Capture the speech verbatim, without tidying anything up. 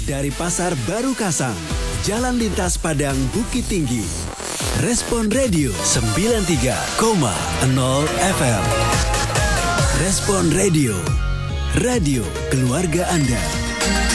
dari Pasar Baru Kasang, Jalan Lintas Padang Bukit Tinggi. Respon Radio sembilan tiga koma nol F M. Respon Radio, radio keluarga Anda.